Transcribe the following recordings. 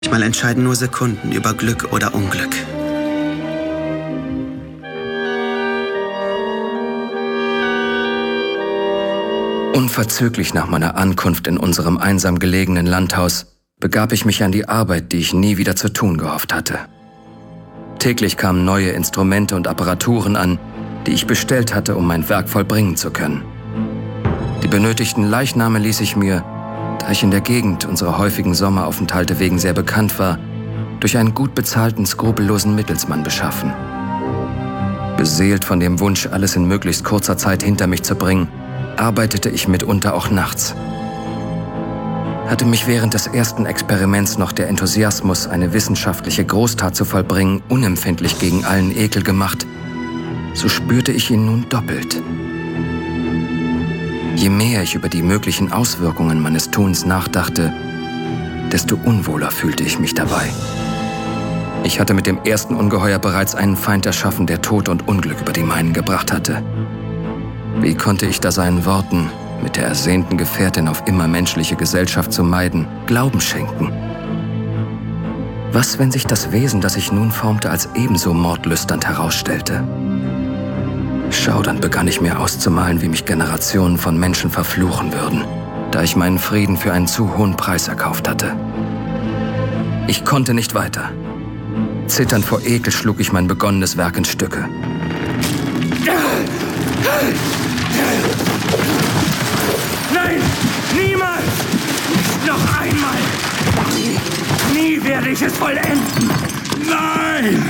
Manchmal entscheiden nur Sekunden über Glück oder Unglück. Unverzüglich nach meiner Ankunft in unserem einsam gelegenen Landhaus begab ich mich an die Arbeit, die ich nie wieder zu tun gehofft hatte. Täglich kamen neue Instrumente und Apparaturen an, die ich bestellt hatte, um mein Werk vollbringen zu können. Die benötigten Leichname ließ ich mir, da ich in der Gegend unserer häufigen Sommeraufenthalte wegen sehr bekannt war, durch einen gut bezahlten, skrupellosen Mittelsmann beschaffen. Beseelt von dem Wunsch, alles in möglichst kurzer Zeit hinter mich zu bringen, arbeitete ich mitunter auch nachts. Hatte mich während des ersten Experiments noch der Enthusiasmus, eine wissenschaftliche Großtat zu vollbringen, unempfindlich gegen allen Ekel gemacht, so spürte ich ihn nun doppelt. Je mehr ich über die möglichen Auswirkungen meines Tuns nachdachte, desto unwohler fühlte ich mich dabei. Ich hatte mit dem ersten Ungeheuer bereits einen Feind erschaffen, der Tod und Unglück über die meinen gebracht hatte. Wie konnte ich da seinen Worten, mit der ersehnten Gefährtin auf immer menschliche Gesellschaft zu meiden, Glauben schenken? Was, wenn sich das Wesen, das ich nun formte, als ebenso mordlüsternd herausstellte? Schaudernd begann ich mir auszumalen, wie mich Generationen von Menschen verfluchen würden, da ich meinen Frieden für einen zu hohen Preis erkauft hatte. Ich konnte nicht weiter. Zitternd vor Ekel schlug ich mein begonnenes Werk in Stücke. Nein! Niemals! Nicht noch einmal! Nie werde ich es vollenden! Nein!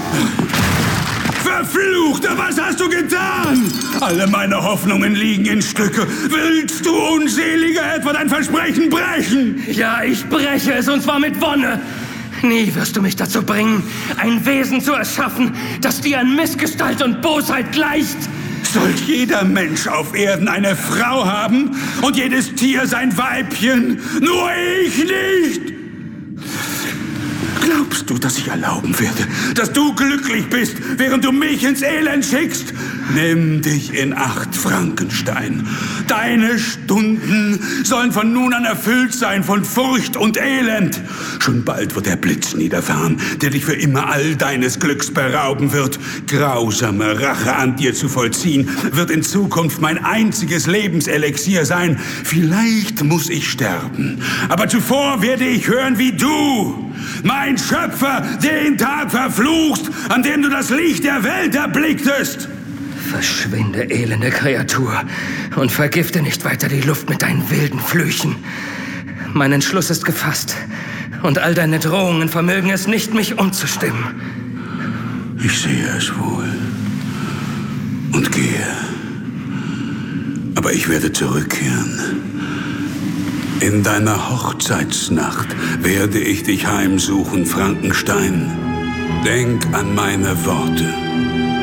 Verfluchter, was hast du getan? Alle meine Hoffnungen liegen in Stücke. Willst du, Unseliger, etwa dein Versprechen brechen? Ja, ich breche es, und zwar mit Wonne. Nie wirst du mich dazu bringen, ein Wesen zu erschaffen, das dir an Missgestalt und Bosheit gleicht. Soll jeder Mensch auf Erden eine Frau haben und jedes Tier sein Weibchen? Nur ich nicht! Glaubst du, dass ich erlauben werde, dass du glücklich bist, während du mich ins Elend schickst? Nimm dich in Acht, Frankenstein. Deine Stunden sollen von nun an erfüllt sein von Furcht und Elend. Schon bald wird der Blitz niederfahren, der dich für immer all deines Glücks berauben wird. Grausame Rache an dir zu vollziehen, wird in Zukunft mein einziges Lebenselixier sein. Vielleicht muss ich sterben, aber zuvor werde ich hören, wie du, mein Schöpfer, den Tag verfluchst, an dem du das Licht der Welt erblicktest. Verschwinde, elende Kreatur, und vergifte nicht weiter die Luft mit deinen wilden Flüchen. Mein Entschluss ist gefasst, und all deine Drohungen vermögen es nicht, mich umzustimmen. Ich sehe es wohl und gehe, aber ich werde zurückkehren. In deiner Hochzeitsnacht werde ich dich heimsuchen, Frankenstein. Denk an meine Worte.